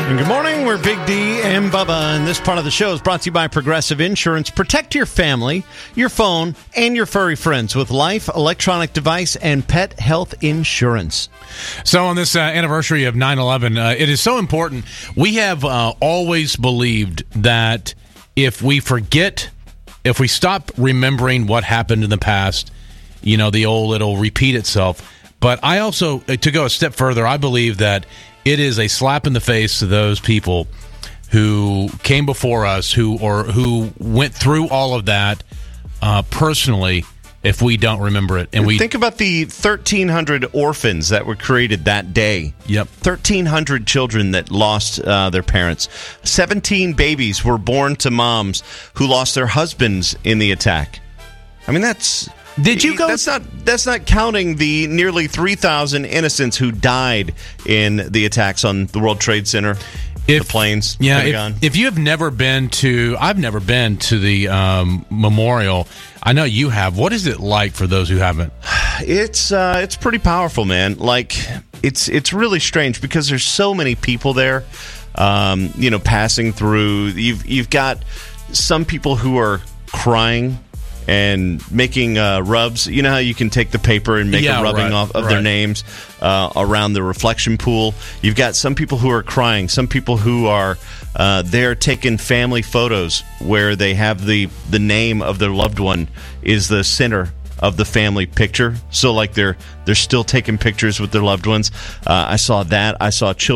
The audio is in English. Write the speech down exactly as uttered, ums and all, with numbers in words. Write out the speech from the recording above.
And good morning, we're Big D and Bubba, and this part of the show is brought to you by Progressive Insurance. Protect your family, your phone, and your furry friends with life, electronic device, and pet health insurance. So on this uh, anniversary of nine eleven, uh, it is so important. We have uh, always believed that if we forget, if we stop remembering what happened in the past, you know, the old, it'll repeat itself. But I also, to go a step further, I believe that it is a slap in the face to those people who came before us, who or who went through all of that uh, personally. If we don't remember it, and we think about the thirteen hundred orphans that were created that day. Yep, thirteen hundred children that lost uh, their parents. seventeen babies were born to moms who lost their husbands in the attack. I mean, that's. Did you go? That's not. That's not counting the nearly three thousand innocents who died in the attacks on the World Trade Center, if, the planes, yeah, Pentagon. If, if you have never been to, I've never been to the um, memorial. I know you have. What is it like for those who haven't? It's uh, it's pretty powerful, man. Like it's it's really strange because there's so many people there. Um, you know, passing through. You've you've got some people who are crying and making uh, rubs. You know how you can take the paper and make yeah, a rubbing right, off of right. their names uh, around the reflection pool. You've got some people who are crying, some people who are uh, there taking family photos where they have the, the name of their loved one is the center of the family picture. So like they're they're still taking pictures with their loved ones. Uh, I saw that. I saw children